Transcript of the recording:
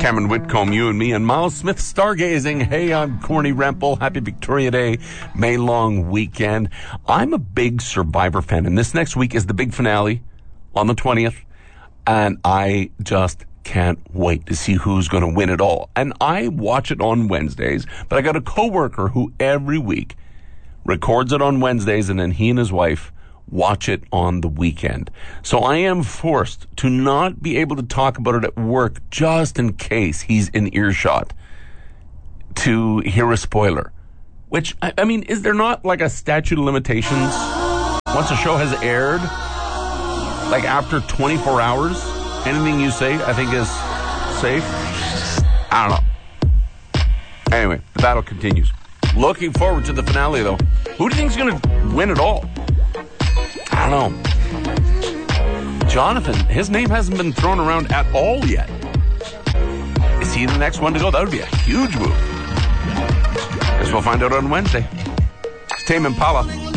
Cameron Whitcomb, you and me, and Miles Smith stargazing. Hey, I'm Corny Rempel. Happy Victoria Day, May long weekend. I'm a big Survivor fan, and this next week is the big finale on the 20th, and I just can't wait to see who's going to win it all. And I watch it on Wednesdays, but I got a coworker who every week records it on Wednesdays, and then he and his wife watch it on the weekend. So I am forced to not be able to talk about it at work just in case he's in earshot to hear a spoiler. Which, I mean, is there not like a statute of limitations once a show has aired? Like after 24 hours, anything you say I think is safe? I don't know. Anyway, the battle continues. Looking forward to the finale, though. Who do you think is going to win it all? I don't know. Jonathan, his name hasn't been thrown around at all yet. Is he the next one to go? That would be a huge move. Guess we'll find out on Wednesday. It's Tame Impala.